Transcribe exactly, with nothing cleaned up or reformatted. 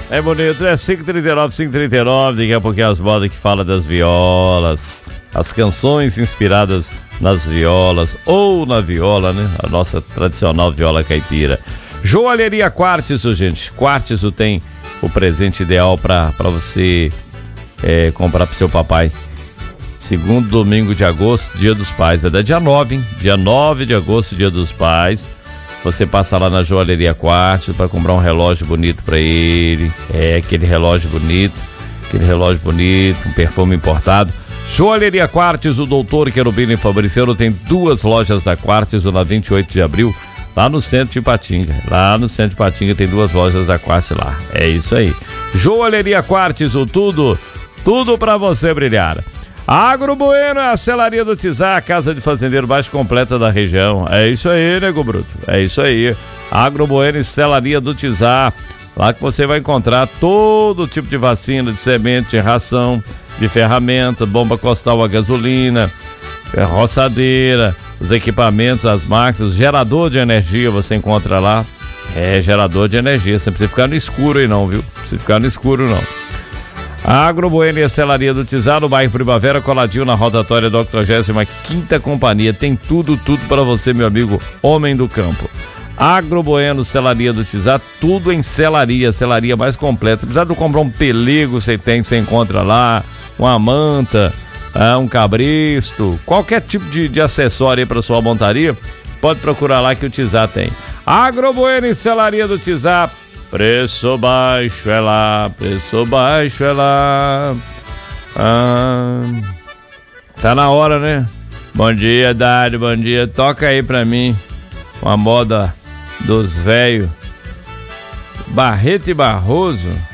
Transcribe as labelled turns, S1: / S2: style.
S1: É bonito, é cinco e trinta e nove, cinco e trinta e nove, daqui a pouquinho as modas que falam das violas, as canções inspiradas nas violas, ou na viola, né? A nossa tradicional viola caipira. Joalheria Quartzo, gente. Quartzo tem o presente ideal para você é, comprar pro seu papai. Segundo domingo de agosto, dia dos pais. É da dia nove, hein? Dia nove de agosto, dia dos pais. Você passa lá na Joalheria Quartzo para comprar um relógio bonito para ele. É, aquele relógio bonito, aquele relógio bonito, um perfume importado. Joalheria Quartzo, o doutor Querubino e Fabriciano tem duas lojas da Quartzo na vinte e oito de abril, lá no centro de Ipatinga. Lá no centro de Ipatinga tem duas lojas da Quartzo lá. É isso aí. Joalheria Quartzo, tudo, tudo para você brilhar. Agro Bueno é a selaria do Tizá, a casa de fazendeiro mais completa da região. É isso aí, nego bruto. É isso aí. Agro Bueno e selaria do Tizá. Lá que você vai encontrar todo tipo de vacina, de semente, de ração, de ferramenta, bomba costal a gasolina, roçadeira, os equipamentos, as máquinas, gerador de energia você encontra lá. É, gerador de energia. Você não precisa ficar no escuro aí não, viu? Não precisa ficar no escuro não. A Agro Bueno e a selaria do Tizá, no bairro Primavera, coladinho na rotatória da octogésima quinta Companhia. Tem tudo, tudo para você, meu amigo homem do campo. Agro Bueno, selaria do Tizá, tudo em selaria, selaria mais completa. Apesar de comprar um pelego, você tem, você encontra lá, uma manta, um cabresto, qualquer tipo de, de acessório aí para sua montaria, pode procurar lá que o Tizá tem. Agro Bueno e selaria do Tizá. Preço baixo é lá, preço baixo é lá. Ah, tá na hora, né? Bom dia, Dário, bom dia. Toca aí pra mim uma moda dos velhos. Barreto e Barroso.